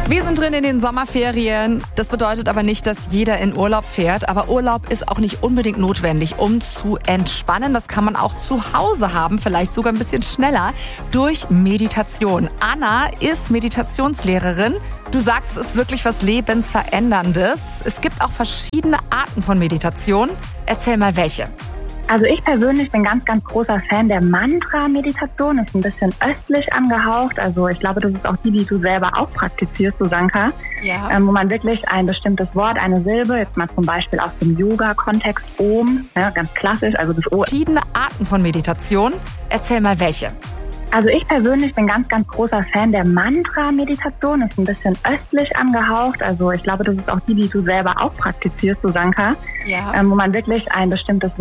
Wir sind drin in den Sommerferien. Das bedeutet aber nicht, dass jeder in Urlaub fährt. Aber Urlaub ist auch nicht unbedingt notwendig, um zu entspannen. Das kann man auch zu Hause haben, vielleicht sogar ein bisschen schneller, durch Meditation. Anna ist Meditationslehrerin. Du sagst, es ist wirklich was Lebensveränderndes. Es gibt auch verschiedene Arten von Meditation. Erzähl mal, welche. Also ich persönlich bin ganz großer Fan der Mantra-Meditation. Ist ein bisschen östlich angehaucht. Also ich glaube, das ist auch die du selber auch praktizierst, Susanka. Ja. Wo man wirklich ein bestimmtes Wort, eine Silbe, jetzt mal zum Beispiel aus dem Yoga-Kontext Om, ja, ganz klassisch, also das O. Verschiedene Arten von Meditation. Erzähl mal, welche. Also ich persönlich bin ganz großer Fan der Mantra-Meditation. Ist ein bisschen östlich angehaucht. Also ich glaube, das ist auch die du selber auch praktizierst, Susanka. Ja. Wo man wirklich ein bestimmtes